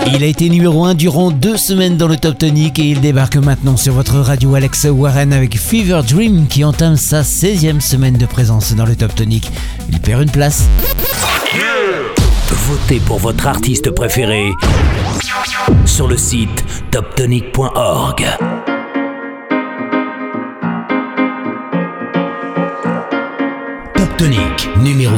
Il a été numéro 1 durant 2 semaines dans le Top Tonic et il débarque maintenant sur votre radio. Alex Warren avec Fever Dream qui entame sa 16e semaine de présence dans le Top Tonic. Il perd une place. Votez pour votre artiste préféré sur le site toptonic.org.